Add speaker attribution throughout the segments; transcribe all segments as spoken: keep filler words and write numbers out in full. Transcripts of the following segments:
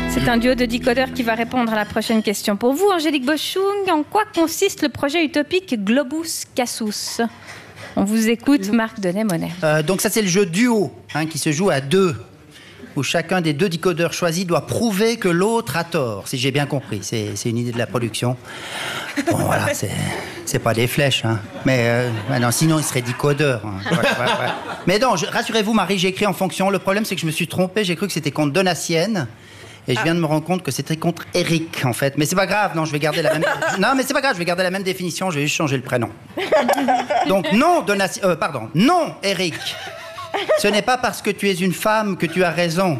Speaker 1: C'est un duo de décodeurs qui va répondre à la prochaine question. Pour vous, Angélique Boschung, en quoi consiste le projet utopique Globus Cassus? On vous écoute, Marc Denet-Monet.
Speaker 2: Euh, donc ça, c'est le jeu duo, hein, qui se joue à deux, où chacun des deux décodeurs choisis doit prouver que l'autre a tort, si j'ai bien compris. C'est, c'est une idée de la production. Bon, voilà, c'est, c'est pas des flèches, hein. Mais euh, bah non, sinon, il serait décodeur. Hein. Ouais, ouais, ouais. Mais non, je, rassurez-vous, Marie, j'ai écrit en fonction. Le problème, c'est que je me suis trompé. J'ai cru que c'était contre Donatienne. Et je viens de me rendre compte que c'était contre Eric, en fait. Mais c'est pas grave, non, je vais garder la même... Non, mais c'est pas grave, je vais garder la même définition, je vais juste changer le prénom. Donc, non, Donatienne... Euh, pardon, non, Eric. Ce n'est pas parce que tu es une femme que tu as raison.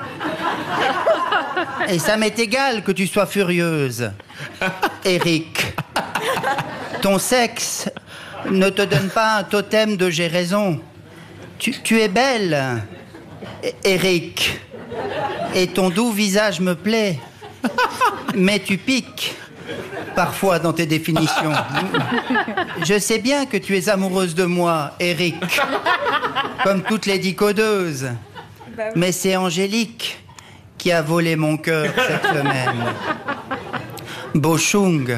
Speaker 2: Et ça m'est égal que tu sois furieuse. Eric. Ton sexe ne te donne pas un totem de j'ai raison. Tu, tu es belle, Eric. Et ton doux visage me plaît. Mais tu piques parfois dans tes définitions. Je sais bien que tu es amoureuse de moi, Eric. Comme toutes les décodeuses. Mais c'est Angélique qui a volé mon cœur cette semaine. Boschung.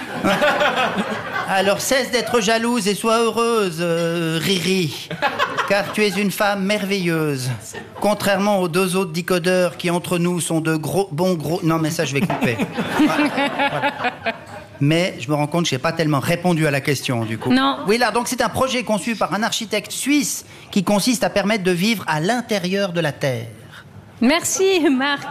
Speaker 2: Alors cesse d'être jalouse et sois heureuse, euh, Riri. Car tu es une femme merveilleuse. Contrairement aux deux autres décodeurs qui, entre nous, sont de gros, bons gros... Non, mais ça, je vais couper. Voilà. Mais je me rends compte que je n'ai pas tellement répondu à la question, du coup.
Speaker 1: Non.
Speaker 2: Oui, là, donc c'est un projet conçu par un architecte suisse qui consiste à permettre de vivre à l'intérieur de la Terre.
Speaker 1: Merci, Marc.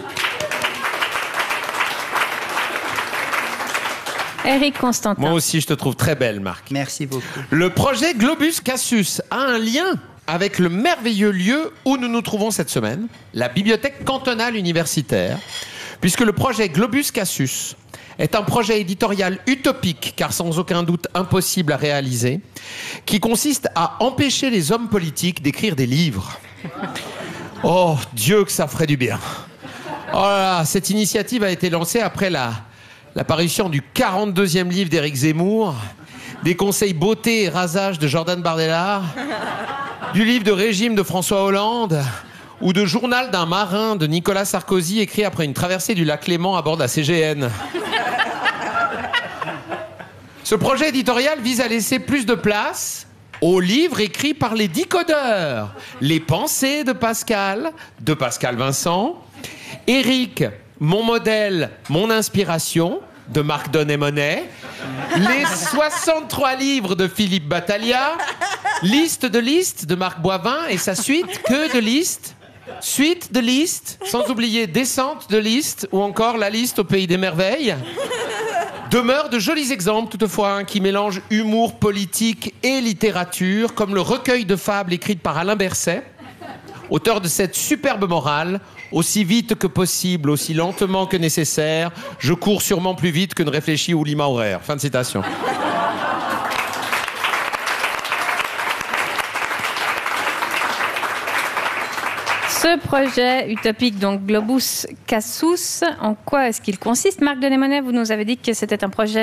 Speaker 1: Eric Constantin.
Speaker 3: Moi aussi, je te trouve très belle, Marc.
Speaker 2: Merci beaucoup.
Speaker 3: Le projet Globus Cassus a un lien avec le merveilleux lieu où nous nous trouvons cette semaine, la bibliothèque cantonale universitaire, puisque le projet Globus Cassus est un projet éditorial utopique, car sans aucun doute impossible à réaliser, qui consiste à empêcher les hommes politiques d'écrire des livres. Oh, Dieu que ça ferait du bien. Oh là là, cette initiative a été lancée après la... la parution du quarante-deuxième livre d'Éric Zemmour, des conseils beauté et rasage de Jordan Bardella, du livre de régime de François Hollande, ou de Journal d'un marin de Nicolas Sarkozy, écrit après une traversée du lac Léman à bord de la C G N. Ce projet éditorial vise à laisser plus de place aux livres écrits par les décodeurs. Les pensées de Pascal, de Pascal Vincent, Éric, mon modèle, mon inspiration, de Marc Denet-Monet, les soixante-trois livres de Philippe Battaglia, liste de listes de Marc Boivin et sa suite, que de listes, suite de listes, sans oublier descente de listes ou encore la liste au pays des merveilles. Demeurent de jolis exemples toutefois, hein, qui mélangent humour politique et littérature, comme le recueil de fables écrites par Alain Berset, auteur de cette superbe morale: aussi vite que possible, aussi lentement que nécessaire, je cours sûrement plus vite que ne réfléchit Oulima horaire. Fin de citation.
Speaker 1: Ce projet utopique, donc Globus Cassus, en quoi est-ce qu'il consiste? Marc Denet-Monet, vous nous avez dit que c'était un projet